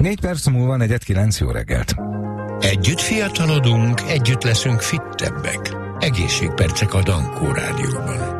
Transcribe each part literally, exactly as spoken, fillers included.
Négy perc múlva negyed kilenc, jó reggelt. Együtt fiatalodunk, együtt leszünk fittebbek. Egészségpercek a Dankó Rádióban.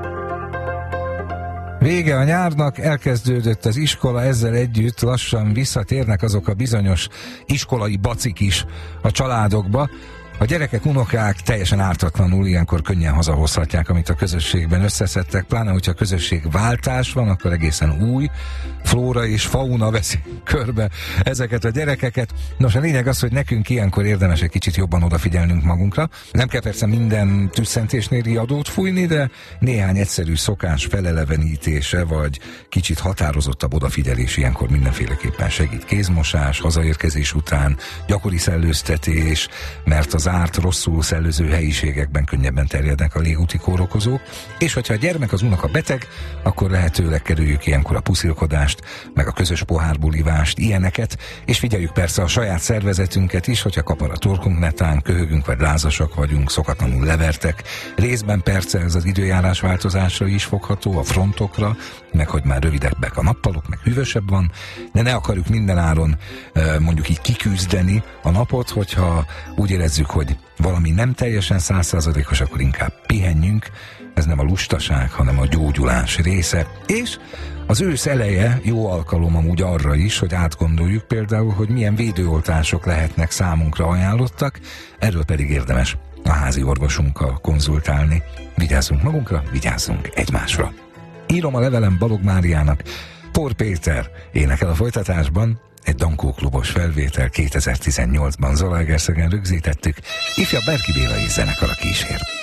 Vége a nyárnak, elkezdődött az iskola, ezzel együtt lassan visszatérnek azok a bizonyos iskolai bacik is a családokba. A gyerekek, unokák teljesen ártatlanul ilyenkor könnyen hazahozhatják, amit a közösségben összeszedtek, pláne hogyha közösségváltás van, akkor egészen új flóra és fauna veszi körbe ezeket a gyerekeket. Nos, a lényeg az, hogy nekünk ilyenkor érdemes egy kicsit jobban odafigyelnünk magunkra. Nem kell persze minden tüsszentésnél riadót fújni, de néhány egyszerű szokás felelevenítése, vagy kicsit határozottabb odafigyelés ilyenkor mindenféleképpen segít. Kézmosás, hazaérkezés után, gyakori szellőztetés, mert az árt, rosszul szellőző helyiségekben könnyebben terjednek a légúti kórokozók, és hogyha a gyermek, az unoka beteg, akkor lehetőleg kerüljük ilyenkor a puszilkodást, meg a közös pohárbulívást, ilyeneket, és figyeljük persze a saját szervezetünket is, hogyha kapar a torkunk netán, köhögünk vagy lázasak vagyunk, szokatlanul levertek. Részben persze ez az időjárás változásra is fogható, a frontokra, meg hogy már rövidebbek a nappalok, meg hűvösebb van, de ne akarjuk mindenáron mondjuk így kiküzdeni a napot, hogyha úgy érezzük, hogy valami nem teljesen százszázalékos, akkor inkább pihenjünk. Ez nem a lustaság, hanem a gyógyulás része. És az ősz eleje jó alkalom amúgy arra is, hogy átgondoljuk például, hogy milyen védőoltások lehetnek számunkra ajánlottak, erről pedig érdemes a házi orvosunkkal konzultálni. Vigyázzunk magunkra, vigyázzunk egymásra. Írom a levelem Balog Máriának. Pór Péter énekel a folytatásban, egy Dankó klubos felvétel kétezer-tizennyolcban Zalaegerszegen rögzítettük, ifjabb Berki Béla és zenekar a kísér.